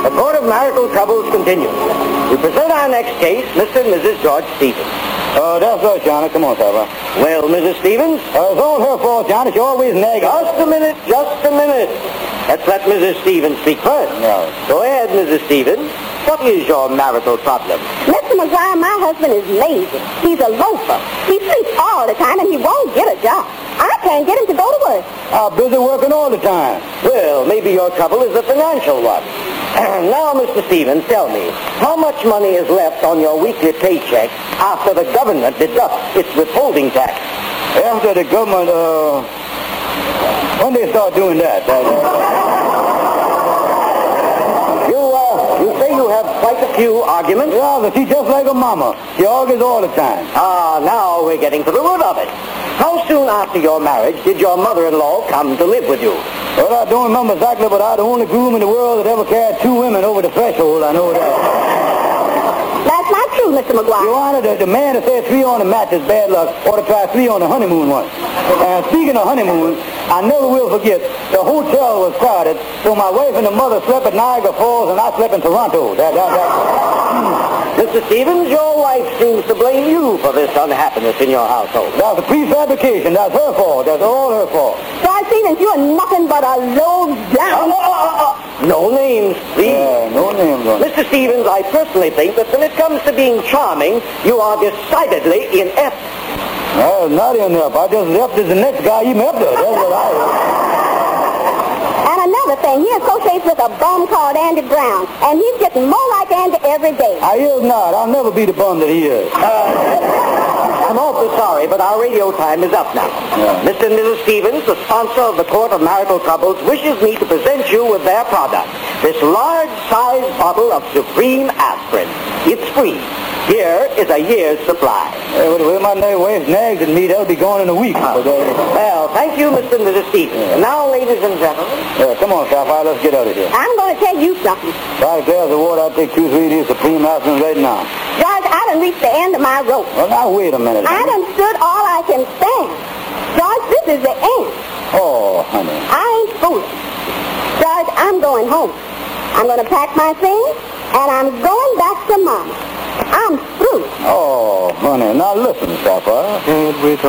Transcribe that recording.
The Court of Marital Troubles continues. We present our next case, Mr. and Mrs. George Stevens. That's right, Johnny. Come on, Papa. Well, Mrs. Stevens? It's all her fault, Johnny. She always nagging. Just a minute. Let's let Mrs. Stevens speak first. No. Go ahead, Mrs. Stevens. What is your marital problem? Mr. McGuire, my husband is lazy. He's a loafer. He sleeps all the time, and he won't get a job. I can't get him to go to work. I'm busy working all the time. Well, maybe your trouble is a financial one. Now, Mr. Stevens, tell me, how much money is left on your weekly paycheck after the government deducts its withholding tax? After the government, when they start doing that? You say you have quite a few arguments? Yeah, but she's just like her mama. She argues all the time. Now we're getting to the root of it. How soon after your marriage did your mother-in-law come to live with you? Well, I don't remember exactly, but I'm the only groom in the world that ever carried two women over the threshold. I know that. That's not true, Mr. McGuire. Your Honor, the man that said 3 on the match is bad luck ought to try 3 on the honeymoon once. And speaking of honeymoon, I never will forget, the hotel was crowded, so my wife and the mother slept at Niagara Falls, and I slept in Toronto. Mr. Stevens, your wife seems to blame you for this unhappiness in your household. That's a prefabrication. That's her fault. That's all her fault. George Stevens, you are nothing but a low down. No names, please. No names on it. Mr. Stevens, I personally think that when it comes to being charming, you are decidedly inept. Well, not enough. I just left as the next guy you met there. That's what I am. And another thing, he associates with a bum called Andy Brown, and he's getting more like Andy every day. I is not. I'll never be the bum that he is. I'm awfully sorry, but our radio time is up now. Yeah. Mr. and Mrs. Stevens, the sponsor of the Court of Marital Troubles, wishes me to present you with their product, this large-sized bottle of Supreme Aspirin. It's free. Here is a year's supply. The way my wife's nags at me, that'll be gone in a week. Well, thank you, Mr. and Mrs. Stevens. Yeah. Now, ladies and gentlemen. Come on, Sapphire, let's get out of here. I'm going to tell you something. 5 glasses of water, I'll take 2, 3 of these Supreme Aspirin right now. George, I done reached the end of my rope. Well, now, wait a minute. I done stood all I can stand. George, this is the end. Oh, honey. I ain't fooling. George, I'm going home. I'm going to pack my things, and I'm going back to Mama. I'm through. Oh, honey. Now, listen, Sapphire.